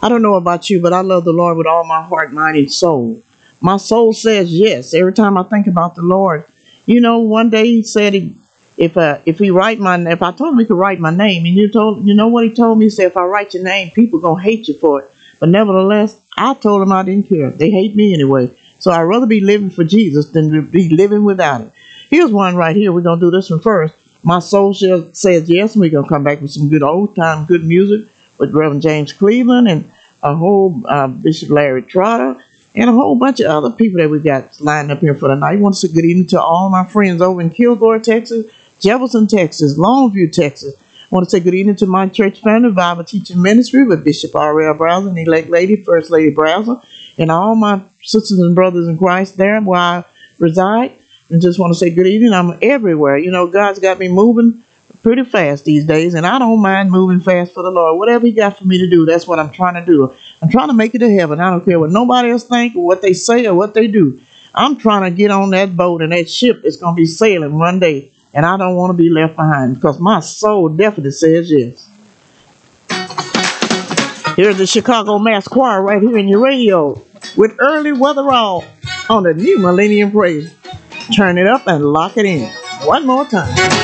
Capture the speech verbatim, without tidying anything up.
I don't know about you, but I love the Lord with all my heart, mind, and soul. My soul says yes every time I think about the Lord. You know, one day He said he, if uh, if He write my if I told Him He could write my name, and you told you know what He told me? He said, if I write your name, people gonna hate you for it. But nevertheless, I told Him I didn't care. They hate me anyway. So I'd rather be living for Jesus than to be living without it. Here's one right here. We're gonna do this one first. My soul shall says yes, and we're gonna come back with some good old time good music with Reverend James Cleveland and a whole uh, Bishop Larry Trotter and a whole bunch of other people that we got lined up here for the night. I want to say good evening to all my friends over in Kilgore, Texas, Jefferson, Texas, Longview, Texas. I want to say good evening to my church family, Bible Teaching Ministry with Bishop R L Browser and Elect Lady, First Lady Browser, and all my sisters and brothers in Christ there where I reside. And just want to say good evening. I'm everywhere. You know, God's got me moving pretty fast these days, and I don't mind moving fast for the Lord. Whatever He got for me to do, that's what I'm trying to do. I'm trying to make it to heaven. I don't care what nobody else think or what they say or what they do. I'm trying to get on that boat and that ship is going to be sailing one day, and I don't want to be left behind because my soul definitely says yes. Here's the Chicago Mass Choir right here in your radio with Early Weatherall on the New Millennium Praise. Turn it up and lock it in. One more time.